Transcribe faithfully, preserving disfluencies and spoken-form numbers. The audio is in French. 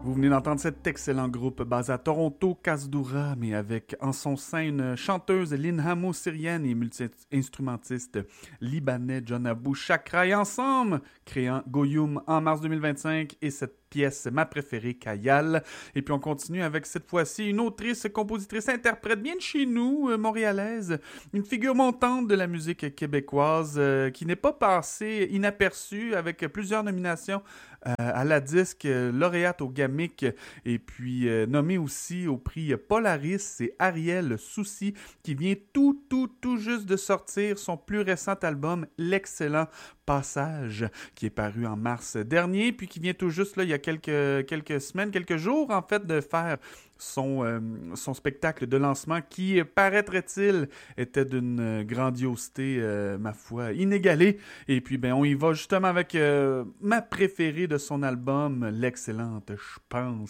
Vous venez d'entendre cet excellent groupe basé à Toronto, Kasdura, mais avec en son sein une chanteuse linhamo syrienne et multi-instrumentiste libanais John Abou Chakra et ensemble créant Goyoum en mars deux mille vingt-cinq et cette pièce, ma préférée, Kayal. Et puis on continue avec cette fois-ci une autrice, compositrice, interprète bien de chez nous, euh, montréalaise, une figure montante de la musique québécoise euh, qui n'est pas passée inaperçue avec plusieurs nominations euh, à la disque, euh, lauréate au Gamic et puis euh, nommée aussi au prix Polaris. C'est Ariel Soucy qui vient tout, tout, tout juste de sortir son plus récent album, l'excellent Passage, qui est paru en mars dernier, puis qui vient tout juste, là, il y a quelques, quelques semaines, quelques jours, en fait, de faire son, euh, son spectacle de lancement qui, paraîtrait-il, était d'une grandiosité, euh, ma foi, inégalée. Et puis, ben, on y va justement avec euh, ma préférée de son album, l'excellente, je pense,